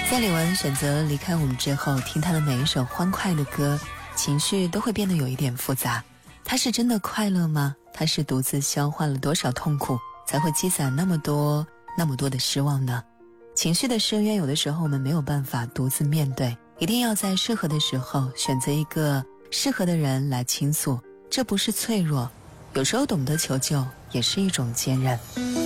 在李玟选择离开我们之后，听她的每一首欢快的歌，情绪都会变得有一点复杂。她是真的快乐吗？她是独自消化了多少痛苦，才会积攒那么多的失望呢？情绪的深渊，有的时候我们没有办法独自面对，一定要在适合的时候选择一个适合的人来倾诉。这不是脆弱，有时候懂得求救也是一种坚韧。